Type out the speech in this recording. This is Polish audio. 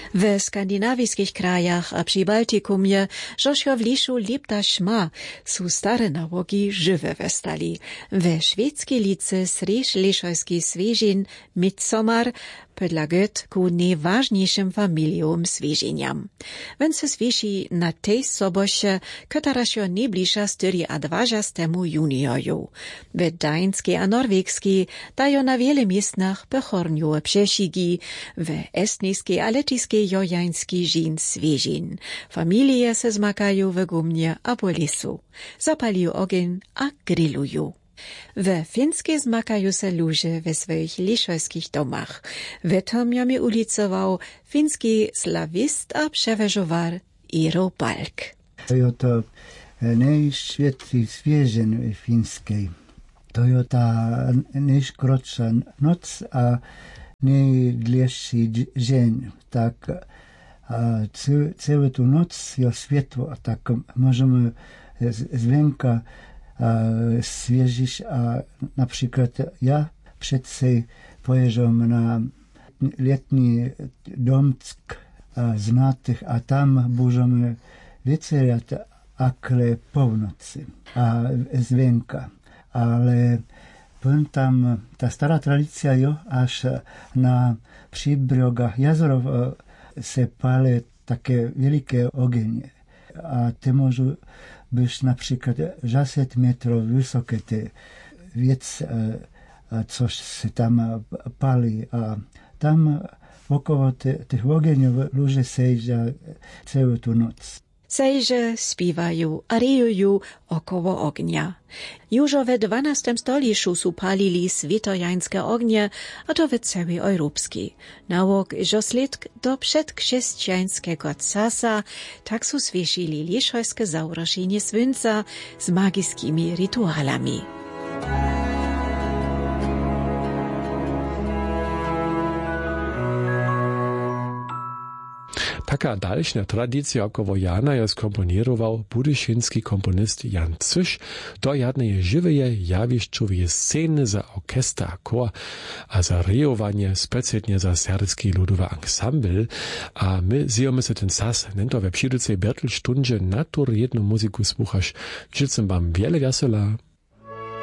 W skandinawiskich krajach a przy Baltikumie, żośo w liszu lipta szma, są stare nałogi żywe westali. We szwedzkiej lice srysz liszojski swieżin Midsommar podla göt ku najważniejszym familiom swieżiniam. Wenn se swieži na tej sobosie, ktoraśo najbliższa 24. junioju. We dańskiej a norwegskiej dają na wiele miejscach pochorniue przesigi, we estniskiej a lettiskiej jojańskiej żin swieżin. Familie se zmakają w gumnie a po lesu. Zapaliją ogień a grillują. We finskie zmakają se ludzie we swoich liszojskich domach. We tomjami ulicował finski slawist a przeweżowar Iro Balk. To jest to najświetliej swieżeń finskiej. To jest ta najkrótsza noc, a najdłuższy dzień. Tak, całą tu noc jest światło, tak możemy zwenka свежиш, например, я предсей поезжал на летний домцк знатых, а там будем вечерять около полноci, звенка. Ale tam ta stara tradycja jo, aż na przybrogach jezorów se pali takie wielkie ogienie. A ty może byś na przykład 10 metrów wysokie te wiec, coś się tam pali, a tam wokoło tych ogniów ludzie siedzią całą tu noc. Sejże śpiewają a rejują około ognia. Już we 12 stolicu su palili switojańskie ognie, a to w całej Europskiej. Nałok żoslitk do przedchrześcijańskiego casa, tak su swiesili liszojskie zauroszenie słońca z magickimi rytualami. Taka dalšna tradycja około Jana je skomponirował budyšinski komponist Jan Cyš do jednej żywej jawiszczowej sceny za orkester a chor, a za rejowanie specjalnie za serbski ludowy ensemble, a my zjemy se ten sas nento we przyjducej Bertelstundzie na tur jedną muzyku słuchasz. Życzę wam wiele wesola.